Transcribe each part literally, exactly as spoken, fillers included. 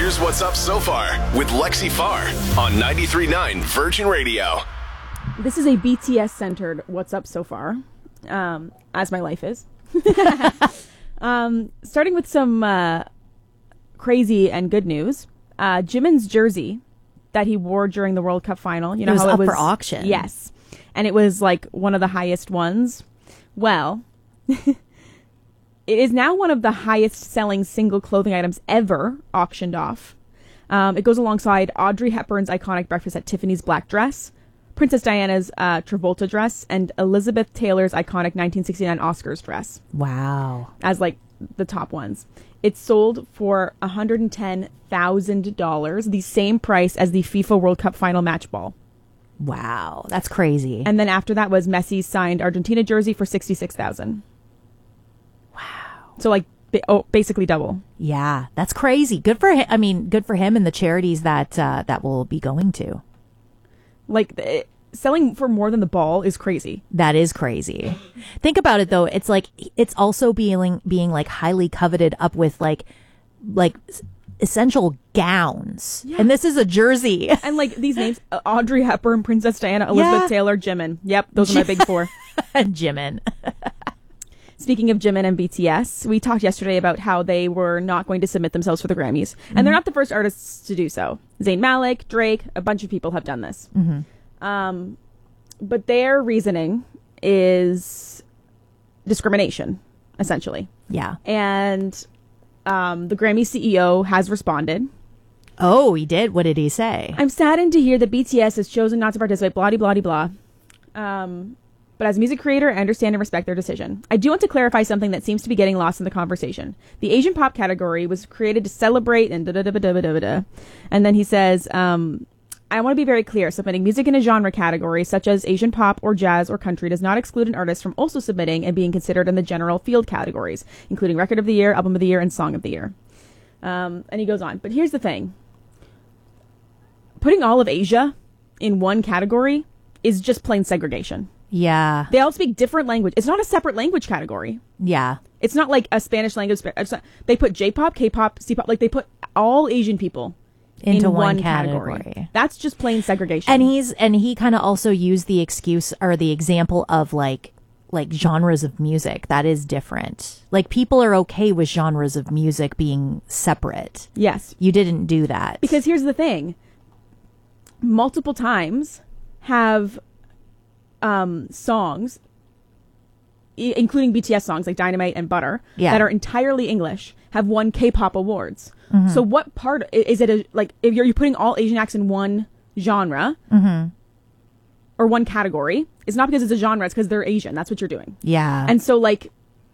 Here's what's up so far with Lexi Farr on ninety-three point nine Virgin Radio. This is a B T S-centered what's up so far, um, as my life is. um, starting with some uh, crazy and good news. Uh, Jimin's jersey that he wore during the World Cup final. You know it was how up it was for auction. Yes. And it was like one of the highest ones. Well, it is now one of the highest selling single clothing items ever auctioned off. Um, it goes alongside Audrey Hepburn's iconic Breakfast at Tiffany's black dress, Princess Diana's uh, Travolta dress, and Elizabeth Taylor's iconic nineteen sixty-nine Oscars dress. Wow. As like the top ones. It sold for one hundred ten thousand dollars, the same price as the FIFA World Cup final match ball. Wow, that's crazy. And then after that was Messi's signed Argentina jersey for sixty-six thousand dollars. Wow. So like ba- oh, basically double. Yeah, that's crazy. Good for him. I mean, good for him and the charities that uh, that will be going to. Like it, selling for more than the ball is crazy. That is crazy. Think about it though. It's like it's also being being like highly coveted up with like like essential gowns. Yeah. And this is a jersey. And like these names, uh, Audrey Hepburn, Princess Diana, Elizabeth yeah. Taylor, Jimin. Yep, those are my big four. Jimin. Speaking of Jimin and B T S, we talked yesterday about how they were not going to submit themselves for the Grammys. Mm-hmm. And they're not the first artists to do so. Zayn Malik, Drake, a bunch of people have done this. Mm-hmm. Um, but their reasoning is discrimination, essentially. Yeah. And um, the Grammy C E O has responded. Oh, he did? What did he say? I'm saddened to hear that B T S has chosen not to participate, blah, blah, blah, blah. Um, but as a music creator, I understand and respect their decision. I do want to clarify something that seems to be getting lost in the conversation. The Asian pop category was created to celebrate and da da da da da da da. And then he says, um, I want to be very clear. Submitting music in a genre category, such as Asian pop or jazz or country, does not exclude an artist from also submitting and being considered in the general field categories, including Record of the Year, Album of the Year, and Song of the Year. Um, and he goes on. But here's the thing. Putting all of Asia in one category is just plain segregation. Yeah. They all speak different language. It's not a separate language category. Yeah. It's not like a Spanish language. It's not, they put J-pop, K-pop, C-pop. Like they put all Asian people into in one, one category. category. That's just plain segregation. And he's and he kind of also used the excuse or the example of like like genres of music. That is different. Like people are okay with genres of music being separate. Yes. You didn't do that. Because here's the thing. Multiple times have um, songs, I- including B T S songs like Dynamite and Butter, yeah. that are entirely English, have won K-pop awards. Mm-hmm. So what part is it? A, like if you're, you're putting all Asian acts in one genre mm-hmm. or one category, it's not because it's a genre; it's because they're Asian. That's what you're doing. Yeah. And so like,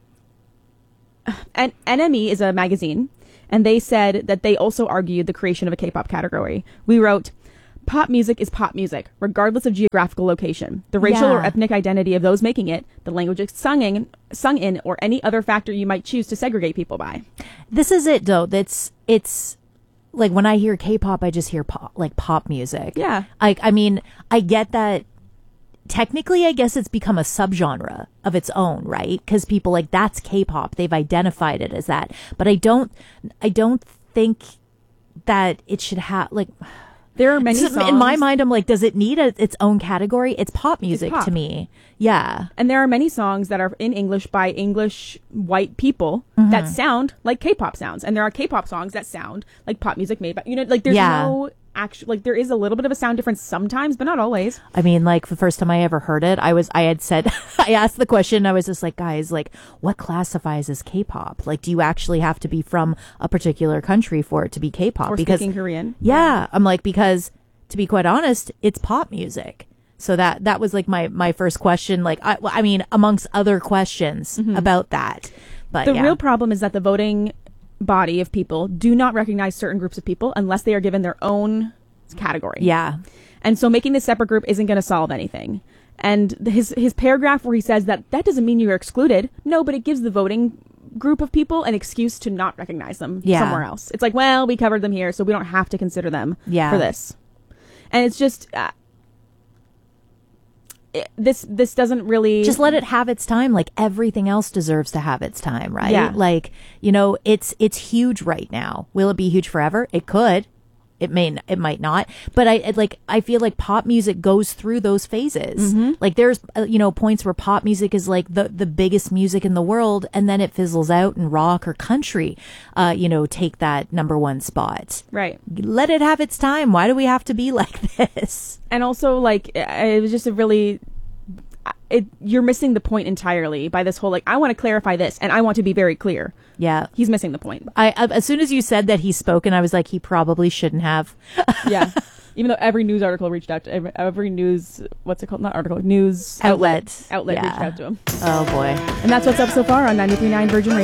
and N M E is a magazine, and they said that they also argued the creation of a K-pop category. We wrote, pop music is pop music, regardless of geographical location, the racial yeah. or ethnic identity of those making it, the language it's sung in, sung in, or any other factor you might choose to segregate people by. This is it, though. That's it's like when I hear K-pop, I just hear pop, like pop music. Yeah. Like, I mean, I get that. Technically, I guess it's become a subgenre of its own, right? Because people like that's K-pop. They've identified it as that. But I don't, I don't think that it should have like. There are many so songs. In my mind, I'm like, does it need a, its own category? It's pop music It's pop. to me. Yeah. And there are many songs that are in English by English white people Mm-hmm. that sound like K-pop sounds. And there are K-pop songs that sound like pop music made by, you know, like there's Yeah. no actual, like there is a little bit of a sound difference sometimes, but not always. I mean, like the first time I ever heard it, I was, I had said, I asked the question, I was just like, guys, like what classifies as K-pop? Like, do you actually have to be from a particular country for it to be K-pop? Or because speaking Korean. Yeah. I'm like, because to be quite honest, it's pop music. So that, that was like my, my first question. Like, I, I mean, amongst other questions mm-hmm. about that. But the yeah. real problem is that the voting body of people do not recognize certain groups of people unless they are given their own category. Yeah. And so making this separate group isn't going to solve anything. And his his paragraph where he says that that doesn't mean you're excluded. No, but it gives the voting group of people an excuse to not recognize them yeah. somewhere else. It's like, well, we covered them here, so we don't have to consider them yeah. for this. And it's just, uh, it, this this doesn't really Just let it have its time. Like everything else deserves to have its time, right? Yeah. Like, you know, it's it's huge right now. Will it be huge forever? It could. It may, n- it might not, but I it, like. I feel like pop music goes through those phases. Mm-hmm. Like there's, uh, you know, points where pop music is like the the biggest music in the world, and then it fizzles out, and rock or country, uh, you know, take that number one spot. right. Let it have its time. Why do we have to be like this? And also, like, it was just a really, it, you're missing the point entirely by this whole, like, I want to clarify this, and I want to be very clear. Yeah. He's missing the point. I, I as soon as you said that he's spoken, I was like, he probably shouldn't have. Yeah. Even though every news article reached out to, every, every news, what's it called? Not article, news outlet, Outlet. outlet Yeah. reached out to him. Oh boy. And that's what's up so far on ninety-three point nine Virgin Radio.